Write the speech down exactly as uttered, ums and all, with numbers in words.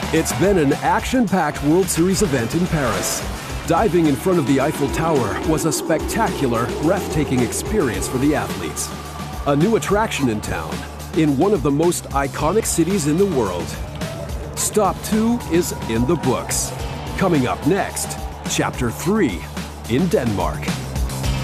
It's been an action-packed World Series event in Paris. Diving in front of the Eiffel Tower was a spectacular, breathtaking experience for the athletes. A new attraction in town, in one of the most iconic cities in the world. Stop two is in the books. Coming up next, Chapter three in Denmark.